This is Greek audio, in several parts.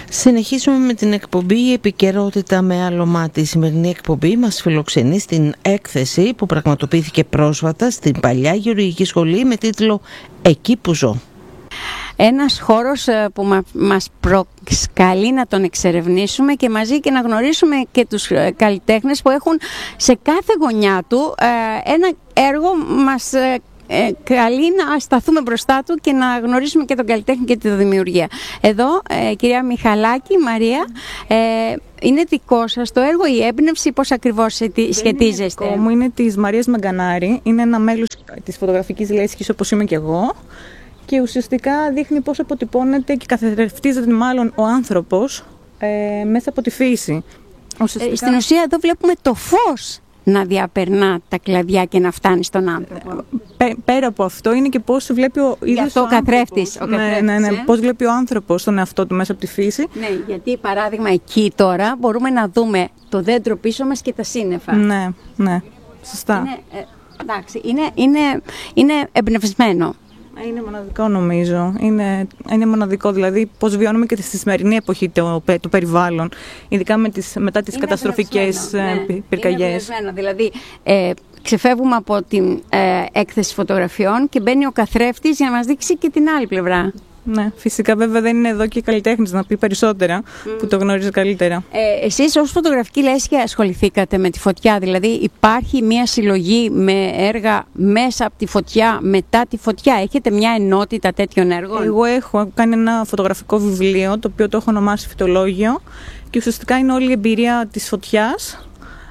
Συνεχίζουμε με την εκπομπή «Η επικαιρότητα με άλλο μάτι». Η σημερινή εκπομπή μας φιλοξενεί στην έκθεση που πραγματοποιήθηκε πρόσφατα στην Παλιά Γεωργική Σχολή με τίτλο «Εκεί που ζω». Ένας χώρος που μας προσκαλεί να τον εξερευνήσουμε και μαζί και να γνωρίσουμε και τους καλλιτέχνες που έχουν σε κάθε γωνιά του ένα έργο μας καλεί να σταθούμε μπροστά του και να γνωρίσουμε και τον καλλιτέχνη και τη δημιουργία. Εδώ, κυρία Μιχαλάκη, Μαρία, είναι δικό σας το έργο, η έμπνευση, πώς ακριβώς σχετίζεστε? Είναι δικό μου, είναι της Μαρίας Μαγκανάρη, είναι ένα μέλος της φωτογραφικής λέσχης όπως είμαι και εγώ και ουσιαστικά δείχνει πώς αποτυπώνεται και καθρεφτίζεται μάλλον ο άνθρωπος μέσα από τη φύση. Στην ουσία εδώ βλέπουμε το φως να διαπερνά τα κλαδιά και να φτάνει στον άνθρωπο. Πέρα από αυτό είναι και πώς βλέπει ο ίδιος ο καθρέφτης. Πώς βλέπει ο άνθρωπος τον εαυτό του μέσα από τη φύση. Ναι, γιατί παράδειγμα εκεί τώρα μπορούμε να δούμε το δέντρο πίσω μας και τα σύννεφα. Ναι, σωστά. Εντάξει, είναι εμπνευσμένο. Είναι μοναδικό νομίζω. Είναι μοναδικό, δηλαδή πώς βιώνουμε και στη σημερινή εποχή το περιβάλλον, ειδικά μετά τις καταστροφικές πυρκαγιές. Είναι δηλαδή ξεφεύγουμε από την έκθεση φωτογραφιών και μπαίνει ο καθρέφτης για να μας δείξει και την άλλη πλευρά. Ναι, φυσικά βέβαια δεν είναι εδώ και καλλιτέχνης να πει περισσότερα, που το γνωρίζει καλύτερα. Εσείς ως φωτογραφική λέσχη ασχοληθήκατε με τη φωτιά, δηλαδή υπάρχει μια συλλογή με έργα μέσα από τη φωτιά, μετά τη φωτιά, έχετε μια ενότητα τέτοιων έργων? Εγώ έχω κάνει ένα φωτογραφικό βιβλίο, το οποίο το έχω ονομάσει Φυτολόγιο και ουσιαστικά είναι όλη η εμπειρία της φωτιάς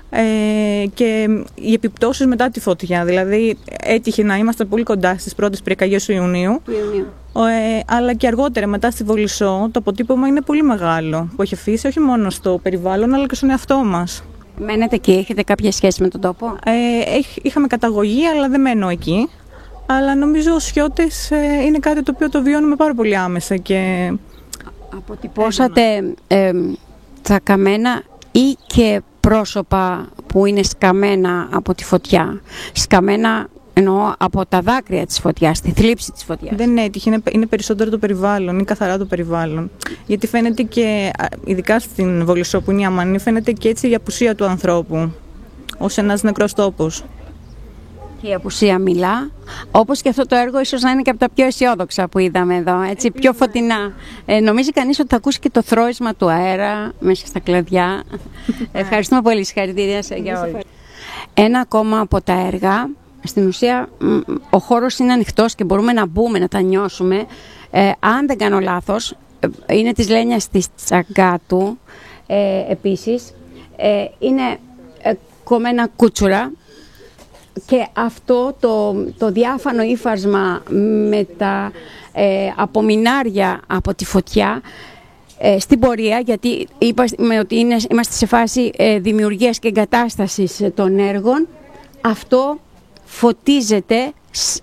και οι επιπτώσεις μετά τη φωτιά. Δηλαδή έτυχε να είμαστε πολύ κοντά στις πρώτες πυρκαγιές του Ιουνίου. Αλλά και αργότερα μετά στη Βολισσό το αποτύπωμα είναι πολύ μεγάλο που έχει αφήσει όχι μόνο στο περιβάλλον αλλά και στον εαυτό μας. Μένετε εκεί, έχετε κάποια σχέση με τον τόπο? Είχαμε καταγωγή αλλά δεν μένω εκεί. Αλλά νομίζω ως Σιώτες είναι κάτι το οποίο το βιώνουμε πάρα πολύ άμεσα και... Αποτυπώσατε τα καμένα ή και πρόσωπα που είναι σκαμμένα από τη φωτιά? Σκαμμένα εννοώ από τα δάκρυα της φωτιάς, τη θλίψη της φωτιάς. Δεν έτυχε, είναι περισσότερο το περιβάλλον, είναι καθαρά το περιβάλλον. Γιατί φαίνεται και, ειδικά στην Βολισσό που είναι η Αμανή, φαίνεται και έτσι η απουσία του ανθρώπου, ως ένας νεκρός τόπος. Και η απουσία μιλά, όπως και αυτό το έργο ίσως να είναι και από τα πιο αισιόδοξα που είδαμε εδώ, έτσι, πιο φωτεινά. Νομίζει κανείς ότι θα ακούσει και το θρώισμα του αέρα μέσα στα κλαδιά. Ευχαριστούμε πολύ, συγχαρητήρια για όλους. Ένα ακόμα από τα έργα, στην ουσία ο χώρος είναι ανοιχτός και μπορούμε να μπούμε, να τα νιώσουμε. Αν δεν κάνω λάθος, είναι της Λένιας της Τσαγκάτου επίσης. Είναι κομμένα κούτσουρα και αυτό το διάφανο ύφασμα με τα απομεινάρια από τη φωτιά στην πορεία, γιατί είπαμε ότι είμαστε σε φάση δημιουργίας και εγκατάστασης των έργων, αυτό φωτίζεται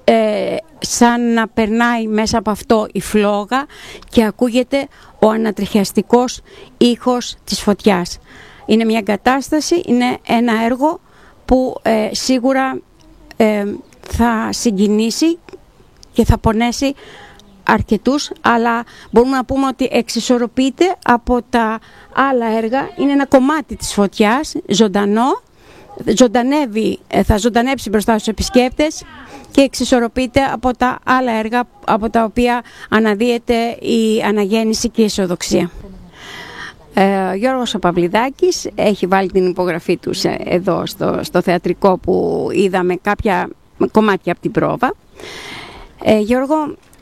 σαν να περνάει μέσα από αυτό η φλόγα και ακούγεται ο ανατριχιαστικός ήχος της φωτιάς. Είναι μια εγκατάσταση, είναι ένα έργο που σίγουρα θα συγκινήσει και θα πονέσει αρκετούς, αλλά μπορούμε να πούμε ότι εξισορροπείται από τα άλλα έργα. Είναι ένα κομμάτι της φωτιάς, ζωντανό, θα ζωντανέψει μπροστά στους επισκέπτες και εξισορροπείται από τα άλλα έργα από τα οποία αναδύεται η αναγέννηση και η αισιοδοξία. Ο Γιώργος ο Παυλιδάκης έχει βάλει την υπογραφή του εδώ στο θεατρικό που είδαμε κάποια κομμάτια από την πρόβα. Γιώργο,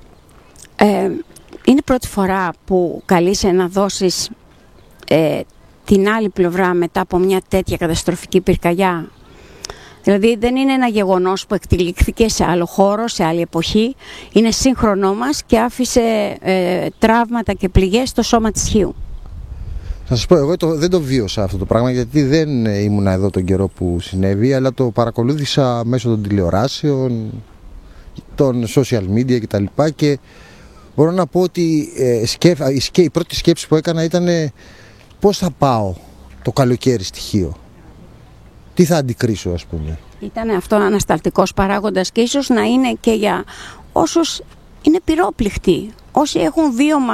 είναι πρώτη φορά που καλείσαι να δώσεις την άλλη πλευρά μετά από μια τέτοια καταστροφική πυρκαγιά? Δηλαδή δεν είναι ένα γεγονός που εκτυλίχθηκε σε άλλο χώρο, σε άλλη εποχή. Είναι σύγχρονό μας και άφησε τραύματα και πληγές στο σώμα της Χίου. Θα σας πω, εγώ δεν το βίωσα αυτό το πράγμα, γιατί δεν ήμουνα εδώ τον καιρό που συνέβη, αλλά το παρακολούθησα μέσω των τηλεοράσεων, των social media κτλ. Και μπορώ να πω ότι η πρώτη σκέψη που έκανα ήταν πώς θα πάω το καλοκαίρι στη Χίο. Τι θα αντικρίσω, ας πούμε. Ήταν αυτό ανασταλτικός παράγοντας και ίσως να είναι και για όσους είναι πυρόπληκτοι, όσοι έχουν βίωμα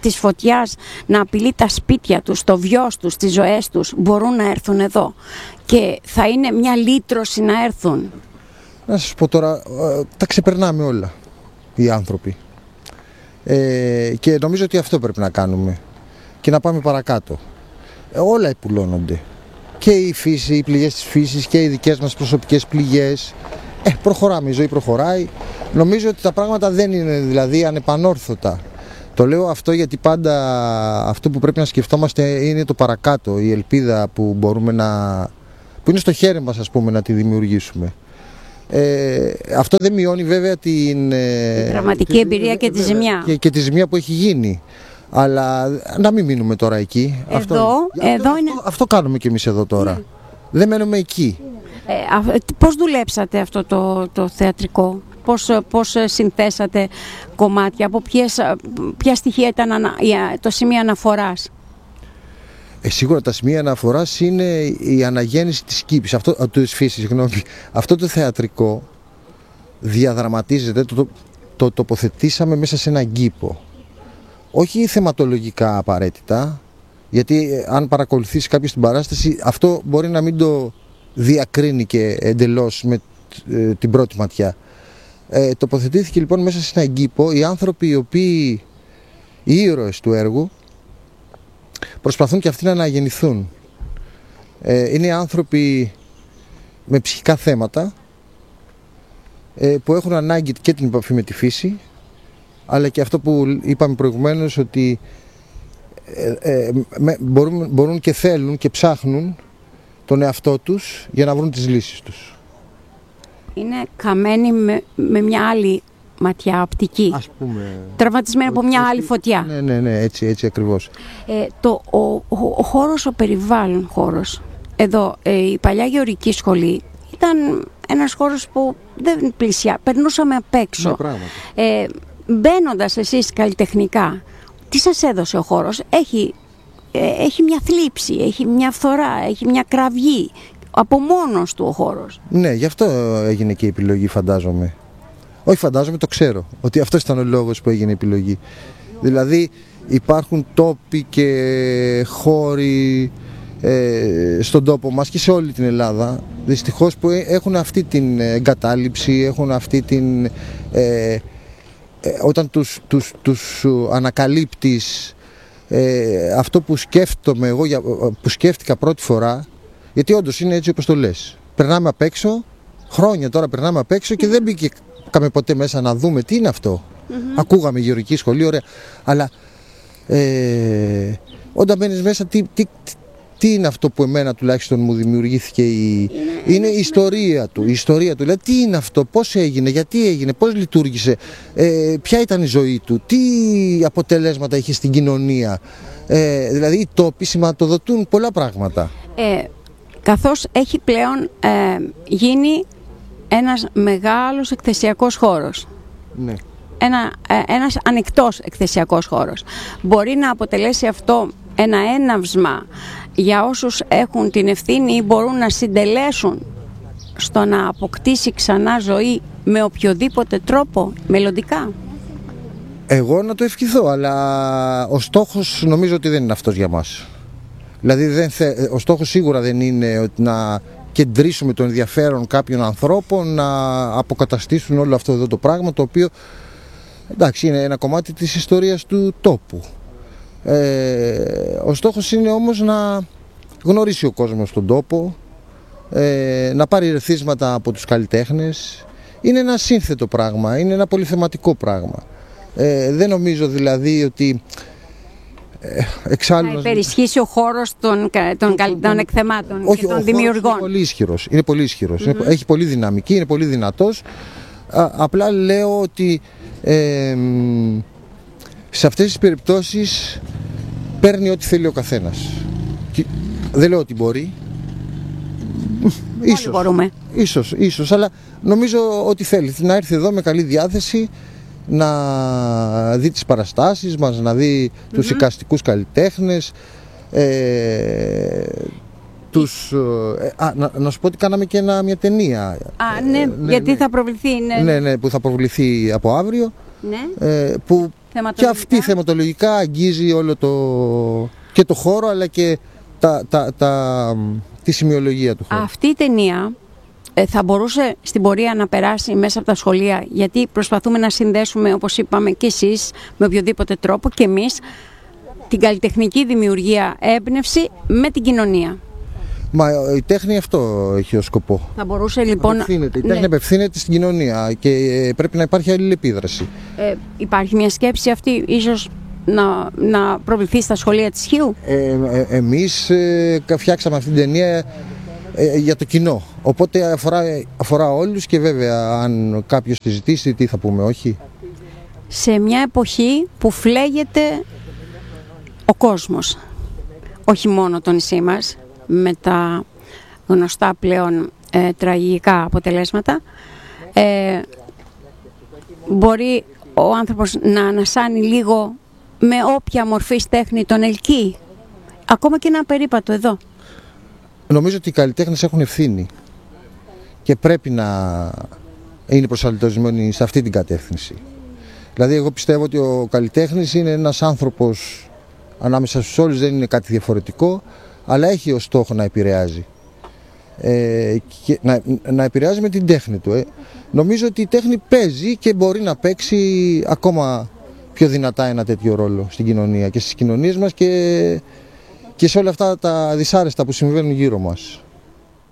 της φωτιάς να απειλεί τα σπίτια τους, το βιός τους, τις ζωές τους, μπορούν να έρθουν εδώ και θα είναι μια λύτρωση να έρθουν. Να σας πω τώρα, τα ξεπερνάμε όλα οι άνθρωποι και νομίζω ότι αυτό πρέπει να κάνουμε και να πάμε παρακάτω. Όλα επουλώνονται, και η φύση, οι πληγές της φύσης και οι δικές μας προσωπικές πληγές. Προχωράμε, η ζωή προχωράει. Νομίζω ότι τα πράγματα δεν είναι δηλαδή ανεπανόρθωτα. Το λέω αυτό γιατί πάντα αυτό που πρέπει να σκεφτόμαστε είναι το παρακάτω, η ελπίδα που μπορούμε που είναι στο χέρι μας, ας πούμε, να τη δημιουργήσουμε. Αυτό δεν μειώνει βέβαια την τραυματική εμπειρία και τη ζημιά. Και τη ζημιά που έχει γίνει. Αλλά να μην μείνουμε τώρα εκεί. Αυτό κάνουμε κι εμείς εδώ τώρα. Δεν μένουμε εκεί. Πώς δουλέψατε αυτό το θεατρικό, πώς συνθέσατε κομμάτια, από ποια στοιχεία ήταν το σημείο αναφοράς? Σίγουρα τα σημεία αναφοράς είναι η αναγέννηση της κήπης, της φύσης, συγγνώμη. Αυτό το θεατρικό διαδραματίζεται, το τοποθετήσαμε μέσα σε έναν κήπο. Όχι θεματολογικά απαραίτητα, γιατί αν παρακολουθήσει κάποιος την παράσταση, αυτό μπορεί να μην το διακρίνει και εντελώς με την πρώτη ματιά. Τοποθετήθηκε λοιπόν μέσα σε έναν κήπο. Οι άνθρωποι οι ήρωες του έργου προσπαθούν και αυτοί να αναγεννηθούν. Είναι άνθρωποι με ψυχικά θέματα που έχουν ανάγκη και την επαφή με τη φύση, αλλά και αυτό που είπαμε προηγουμένως, ότι μπορούν και θέλουν και ψάχνουν τον εαυτό τους για να βρουν τις λύσεις τους. Είναι καμένοι με μια άλλη ματιά, οπτική. Ας πούμε, τραυματισμένοι από μια άλλη φωτιά. Ναι, έτσι ακριβώς. Ο χώρος, ο περιβάλλον χώρος. Εδώ η παλιά γεωργική σχολή ήταν ένας χώρος που δεν περνούσαμε απ' έξω. Μπαίνοντας εσείς καλλιτεχνικά, τι σας έδωσε ο χώρος? Έχει μια θλίψη, έχει μια φθορά, έχει μια κραυγή. Από μόνος του ο χώρος. Ναι, γι' αυτό έγινε και η επιλογή, φαντάζομαι. Όχι φαντάζομαι, το ξέρω. Ότι αυτός ήταν ο λόγος που έγινε η επιλογή. Δηλαδή υπάρχουν τόποι και χώροι στον τόπο μας και σε όλη την Ελλάδα, δυστυχώς, που έχουν αυτή την εγκατάλειψη, έχουν αυτή την... όταν τους ανακαλύπτεις αυτό που σκέφτομαι εγώ, που σκέφτηκα πρώτη φορά, γιατί όντως είναι έτσι όπως το λες. Περνάμε απ' έξω, χρόνια τώρα περνάμε απ' έξω και δεν μπήκαμε ποτέ μέσα να δούμε τι είναι αυτό. Ακούγαμε γεωργική σχολή, ωραία, αλλά όταν μπαίνεις μέσα, τι είναι αυτό που εμένα τουλάχιστον μου δημιουργήθηκε? Είναι η ιστορία του. Η ιστορία του. Δηλαδή, τι είναι αυτό, πώς έγινε, γιατί έγινε, πώς λειτουργήσε, ποια ήταν η ζωή του, τι αποτελέσματα είχε στην κοινωνία. Δηλαδή, οι τόποι σηματοδοτούν πολλά πράγματα. Καθώς έχει πλέον γίνει ένας μεγάλος εκθεσιακός χώρος. Ναι. Ένας ανοιχτός εκθεσιακός χώρος. Μπορεί να αποτελέσει αυτό ένα έναυσμα για όσους έχουν την ευθύνη ή μπορούν να συντελέσουν στο να αποκτήσει ξανά ζωή με οποιοδήποτε τρόπο μελλοντικά? Εγώ να το ευχηθώ, αλλά ο στόχος νομίζω ότι δεν είναι αυτός για μας. Δηλαδή ο στόχος σίγουρα δεν είναι ότι να κεντρήσουμε το ενδιαφέρον κάποιων ανθρώπων να αποκαταστήσουν όλο αυτό εδώ το πράγμα, το οποίο, εντάξει, είναι ένα κομμάτι της ιστορίας του τόπου. Ο στόχος είναι όμως να γνωρίσει ο κόσμος τον τόπο, να πάρει ρεθίσματα από τους καλλιτέχνες. Είναι ένα σύνθετο πράγμα, είναι ένα πολυθεματικό πράγμα. Δεν νομίζω δηλαδή ότι εξάλλου να υπερισχύσει ο χώρος των εκθεμάτων και των δημιουργών. Είναι πολύ ισχυρός, έχει πολύ δυναμική, είναι πολύ δυνατός. Απλά λέω ότι σε αυτές τις περιπτώσεις παίρνει ό,τι θέλει ο καθένας. Δεν λέω ότι μπορεί. Όλοι μπορούμε. Ίσως, αλλά νομίζω ότι θέλει να έρθει εδώ με καλή διάθεση, να δει τις παραστάσεις μας, να δει τους εικαστικούς καλλιτέχνες, να σου πω ότι κάναμε και μια ταινία. Γιατί θα προβληθεί. Ναι, που θα προβληθεί από αύριο. Ναι. Που Και αυτή θεματολογικά αγγίζει όλο και το χώρο, αλλά και τη σημειολογία του χώρου. Αυτή η ταινία θα μπορούσε στην πορεία να περάσει μέσα από τα σχολεία, γιατί προσπαθούμε να συνδέσουμε, όπως είπαμε και εσείς, με οποιοδήποτε τρόπο και εμείς, την καλλιτεχνική δημιουργία, έμπνευση με την κοινωνία. Μα η τέχνη αυτό έχει ως σκοπό. Θα μπορούσε λοιπόν... Η τέχνη απευθύνεται στην κοινωνία και πρέπει να υπάρχει αλληλεπίδραση. Υπάρχει μια σκέψη αυτή ίσως να προβληθεί στα σχολεία της Χίου? Εμείς φτιάξαμε αυτή την ταινία για το κοινό. Οπότε αφορά όλους και βέβαια αν κάποιος τη ζητήσει, τι θα πούμε, όχι. Σε μια εποχή που φλέγεται ο κόσμος, όχι μόνο το νησί μας, με τα γνωστά πλέον τραγικά αποτελέσματα, μπορεί ο άνθρωπος να ανασάνει λίγο με όποια μορφή τέχνη τον ελκύει, ακόμα και ένα περίπατο εδώ. Νομίζω ότι οι καλλιτέχνες έχουν ευθύνη και πρέπει να είναι προσανατολισμένοι σε αυτή την κατεύθυνση. Δηλαδή εγώ πιστεύω ότι ο καλλιτέχνης είναι ένας άνθρωπος ανάμεσα στους όλους, δεν είναι κάτι διαφορετικό, αλλά έχει ως στόχο να επηρεάζει. Και να επηρεάζει με την τέχνη του. Νομίζω ότι η τέχνη παίζει και μπορεί να παίξει ακόμα πιο δυνατά ένα τέτοιο ρόλο στην κοινωνία και στις κοινωνίες μας και σε όλα αυτά τα δυσάρεστα που συμβαίνουν γύρω μας.